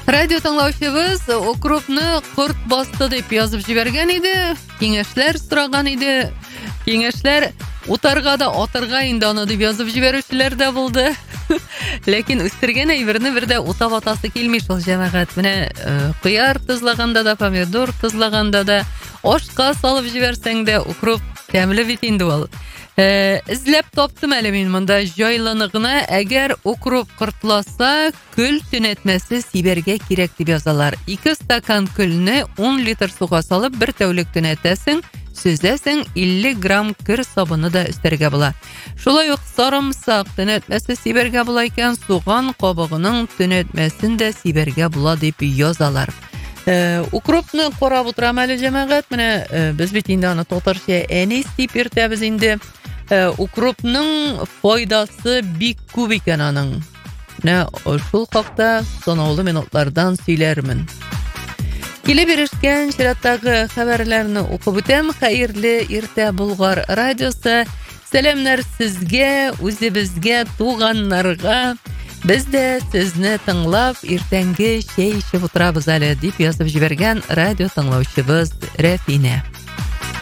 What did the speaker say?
Радио тыңлаучыбыз укропны курт басты дип язып җибәргән иде. Киңәшләр сораган иде. Киңәшләр утарга да атырга инде аны дип язып җибәрүчеләр дә булды. Ләкин үстергән әйберне бер дә утап атасы килми шул җәмәгать. Менә кыяр тызлаганда да, помидор тызлаганда да, ашка салып җибәрсәң дә укроп тәмле бит инде ул. Эзләп таптым әле мин монда җайлыныгына, әгәр укроп кыртласа, көл төнәтмәсе сибәргә кирәк дип язалар. 2 стакан көлне 10 литр суга салып, 1 тәүлек төнәтәсең, сөзәсең, 50 грамм кер сабыны да өстәргә була. Шулай ук сарымсак төнәтмәсе сибәргә була икән, суган кабыгының төнәтмәсен дә сибәргә була дип язалар. Укропны карап утырам әле җәмәгать, менә без бит инде аны татарча әнис дип йөртәбез инде. Укропның файдасы бик күп икән аның. Менә шул хакта санаулы минутлардан сөйләрмен. Килеп ирешкән чираттагы хәбәрләрне укып үтәм. Хәерле иртә Болгар радиосы. Сәламнар сезгә, үзебезгә, туганнарга. Biz de sizni тыңлап, иртәнге чәй эчеп утырабыз әле дип язып җибәргән радио тыңлаучыбыз Рәфинә.